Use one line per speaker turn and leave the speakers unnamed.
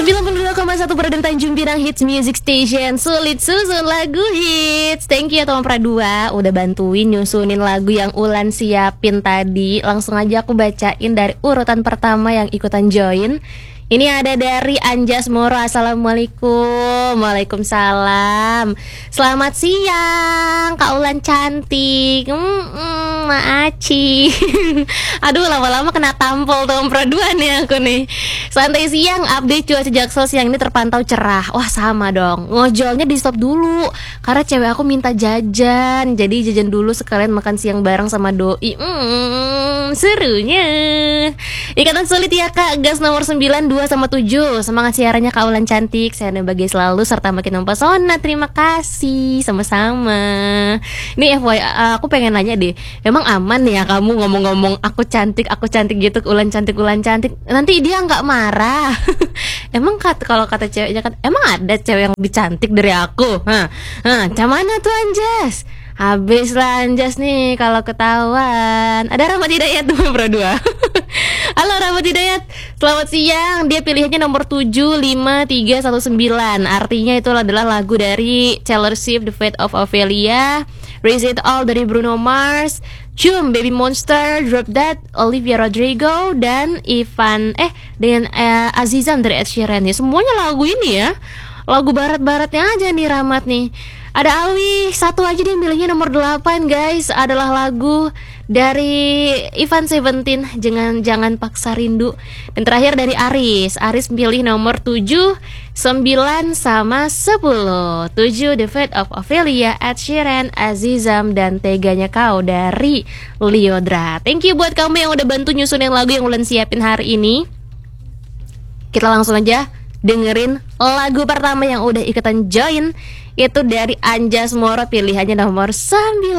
92,1 Pradana Tanjung Pinang Hits Music Station. Sulit susun lagu hits. Thank you ya teman Pradua udah bantuin nyusunin lagu yang Ulan siapin tadi. Langsung aja aku bacain dari urutan pertama yang ikutan join. Ini ada dari Anjas Moro. Assalamualaikum. Waalaikumsalam. Selamat siang Kak Ulan cantik. Maaci. Aduh, lama-lama kena tampol tuh Pradua nih aku nih. Santai siang, update cuaca Jaksel siang ini terpantau cerah. Wah sama dong, ngojolnya di stop dulu karena cewek aku minta jajan. Jadi jajan dulu sekalian makan siang bareng sama doi. Serunya. Ikatan sulit ya Kak, gas nomor 92 sama 7. Semangat siarannya Kak Ulan cantik. Saya bahagia selalu serta makin mempesona. Terima kasih, sama-sama. Ini FYI, aku pengen nanya deh, emang aman ya kamu ngomong-ngomong aku cantik gitu, Ulan cantik. Nanti dia nggak marah? Emang kalau kata ceweknya kan, emang ada cewek yang lebih cantik dari aku? Mana tuh Anjas? Habis lah Anjas nih kalau ketahuan. Ada Rahmat Hidayat tuh Bro 2. Halo Rahmat Hidayat, selamat siang. Dia pilihannya nomor 75319. Artinya itu adalah lagu dari Taylor Swift, The Fate of Ophelia, Raise It All dari Bruno Mars, Cium Baby Monster, Drop That Olivia Rodrigo, dan dengan Azizan dari Ed Sheeran. Ya, semuanya lagu ini ya, lagu barat-baratnya aja nih Rahmat nih. Ada Alwi, satu aja dia milihnya nomor 8 guys. Adalah lagu dari Ivan Seventeen, Jangan Paksa Rindu. Dan terakhir dari Aris pilih nomor 7, 9 sama 10. 7 The Fate of Ophelia, Ed Sheeran, Azizam, dan Teganya Kau dari Liodra. Thank you buat kamu yang udah bantu nyusunin lagu yang Ulan siapin hari ini. Kita langsung aja dengerin lagu pertama yang udah ikutan join, itu dari Anjas Moro, pilihannya nomor 9.